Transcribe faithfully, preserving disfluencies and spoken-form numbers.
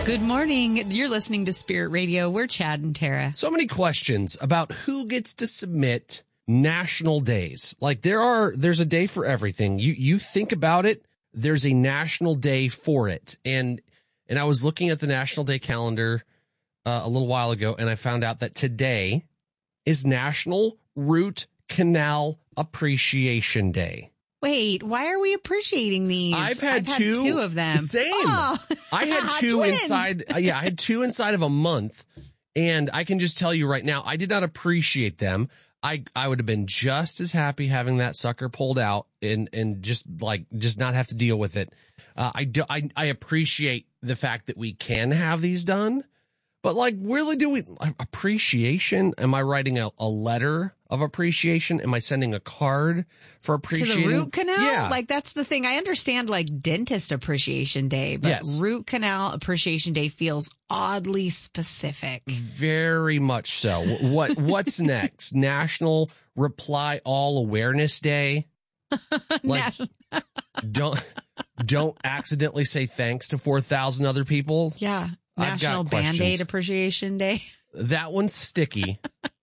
Good morning. You're listening to Spirit Radio. We're Chad and Tara. So many questions about who gets to submit national days. Like there are, there's a day for everything. You, you think about it, there's a national day for it. And, and I was looking at the national day calendar uh, a little while ago, and I found out that today is National Root Canal Appreciation Day. Wait, why are we appreciating these? I've had, I've had two, two of them. Same. Oh. I had two Twins. inside. Uh, yeah, I had two inside of a month. And I can just tell you right now, I did not appreciate them. I, I would have been just as happy having that sucker pulled out and, and just like, just not have to deal with it. Uh, I do, I, I appreciate the fact that we can have these done, but like, really do we appreciation? Am I writing a, a letter of appreciation? Am I sending a card for appreciation? To the root canal? Yeah. Like, that's the thing. I understand, like, Dentist Appreciation Day, but Yes. Root Canal Appreciation Day feels oddly specific. Very much so. What What's next? National Reply All Awareness Day? Like, don't don't accidentally say thanks to four thousand other people. Yeah. I've got National questions. Band-Aid Appreciation Day. That one's sticky.